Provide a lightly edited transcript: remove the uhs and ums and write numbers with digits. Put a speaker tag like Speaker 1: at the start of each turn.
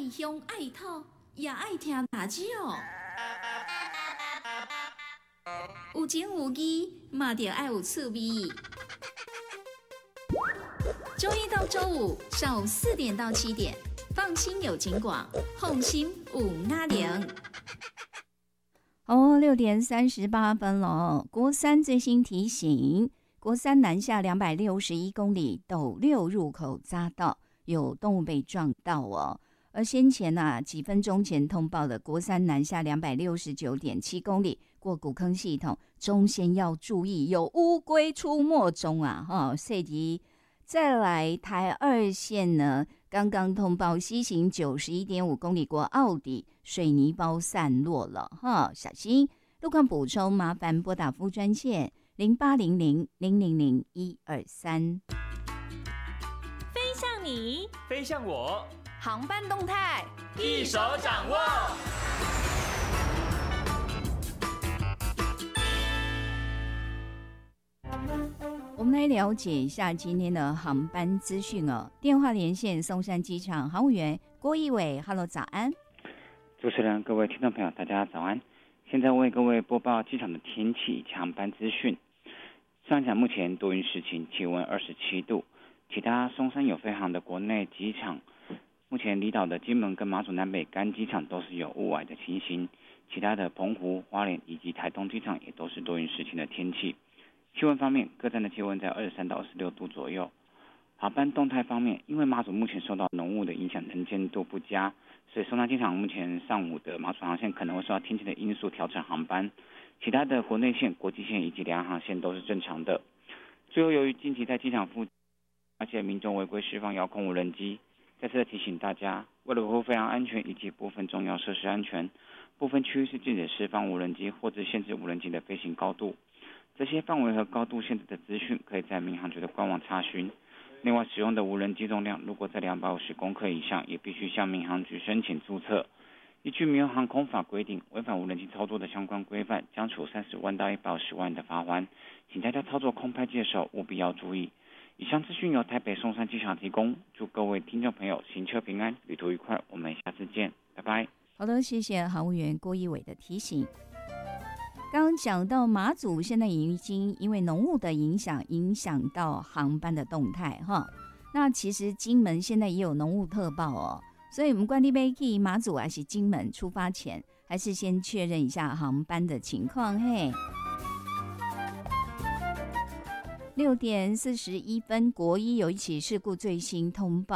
Speaker 1: 爱乡爱土，也爱听大鸟。有情有义，嘛着爱有趣味。周一到周五上午4点到7点，放心有情广，放心有阿玲。
Speaker 2: 6点38分了。国三最新提醒：国三南下261公里斗六入口匝道有动物被撞到哦。而先前几分钟前通报的国三南下269.7公里过古坑系统，中线要注意有乌龟出没中啊！所以再来台二线呢，刚刚通报西行91.5公里过澳底水泥包散落了小心。路况补充麻烦拨打服务专线0800-000-123。
Speaker 3: 飞向你，
Speaker 4: 飞向我，
Speaker 3: 航班动态
Speaker 4: 一手掌握。
Speaker 2: 我们来了解一下今天的航班资讯哦。电话连线松山机场航务员郭一伟 ，Hello， 早安。
Speaker 5: 主持人、各位听众朋友，大家早安。现在为各位播报机场的天气以及航班资讯。上海目前多云时晴，气温27度。其他松山有飞航的国内机场，目前离岛的金门跟马祖南北干机场都是有雾霭的情形，其他的澎湖、花莲以及台东机场也都是多云时晴的天气。气温方面，各站的气温在23到26度左右。航班动态方面，因为马祖目前受到浓雾的影响，能见度不佳，所以松山机场目前上午的马祖航线可能会受到天气的因素调整航班。其他的国内线、国际线以及两岸航线都是正常的。最后，由于近期在机场附近而且民众违规释放遥控无人机，再次提醒大家，为了维护飞航安全以及部分重要设施安全，部分区域是禁止释放无人机或者限制无人机的飞行高度。这些范围和高度限制的资讯可以在民航局的官网查询。另外，使用的无人机重量如果在250公克以上，也必须向民航局申请注册。依据民用航空法规定，违反无人机操作的相关规范，将处30万到150万的罚锾。请大家操作空拍机的时候务必要注意。以上资讯由台北松山机场提供，祝各位听众朋友行车平安，旅途愉快，我们下次见，拜拜。
Speaker 2: 好的，谢谢航务员郭一伟的提醒。刚刚讲到马祖现在已经因为浓雾的影响到航班的动态那其实金门现在也有浓雾特报哦，所以我们关地飞去马祖还是金门出发前，还是先确认一下航班的情况嘿。6点41分，国一有一起事故最新通报。